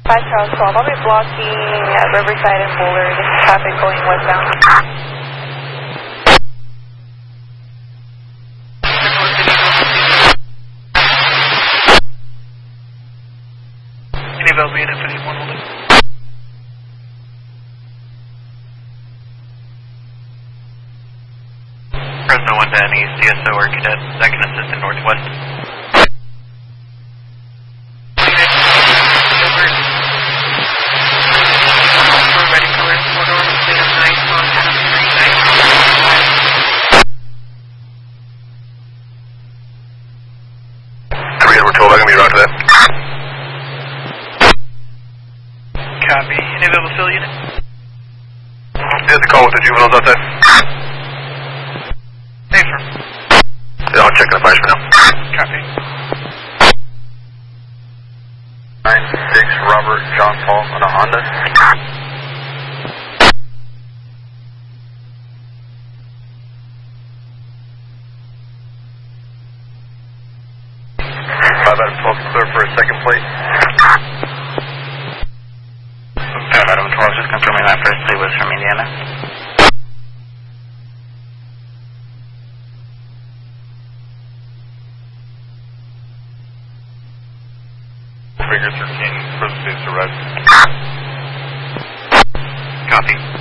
5 Charles 12, I'll be blocking Riverside and Boulder. This is traffic going westbound. Any available unit for the 1 holding? Fresno 1 to any CSO or cadet that can assist in Northwest. Copy. Any available fill unit? Here's the call with the juveniles outside. Affirm. Yeah, I'll check the fires for now. Copy. 9-6 Robert John Paul on a Honda. Adam 12 clear for a second plate. Adam 12, just confirming that first plate was from Indiana. Figure 13, present state to rest. Copy.